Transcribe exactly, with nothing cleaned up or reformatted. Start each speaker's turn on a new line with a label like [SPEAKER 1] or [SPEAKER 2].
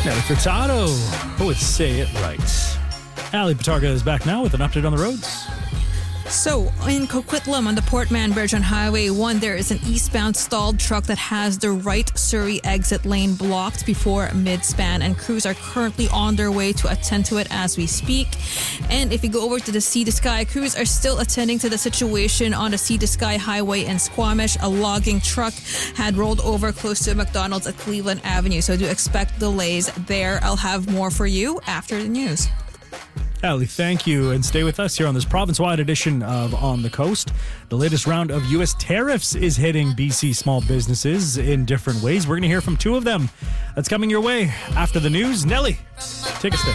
[SPEAKER 1] Nelly Furtado with Say It Right. Ali Patarga is back now with an update on the roads.
[SPEAKER 2] So, in Coquitlam on the Portman Bridge on Highway one, there is an eastbound stalled truck that has the right Surrey exit lane blocked before mid-span, and crews are currently on their way to attend to it as we speak. And if you go over to the Sea to Sky, crews are still attending to the situation on the Sea to Sky Highway in Squamish. A logging truck had rolled over close to a McDonald's at Cleveland Avenue, so do expect delays there. I'll have more for you after the news.
[SPEAKER 1] Ali, thank you, and stay with us here on this province-wide edition of On the Coast. The latest round of U S tariffs is hitting B C small businesses in different ways. We're going to hear from two of them. That's coming your way after the news. Nelly, take us there.